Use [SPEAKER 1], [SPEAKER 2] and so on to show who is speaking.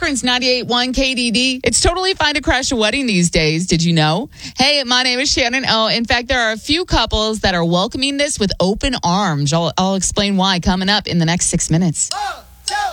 [SPEAKER 1] Difference 98.1 KDD. It's totally fine to crash a wedding these days. Did you know? Hey, my name is Shannon. Oh, in fact, there are a few couples that are welcoming this with open arms. I'll explain why coming up in the next 6 minutes.